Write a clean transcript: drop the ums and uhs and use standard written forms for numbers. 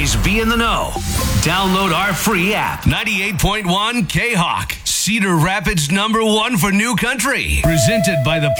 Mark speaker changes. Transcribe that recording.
Speaker 1: always be in the know. Download our free app. 98.1 K-Hawk, Cedar Rapids #1 for New Country. Presented by the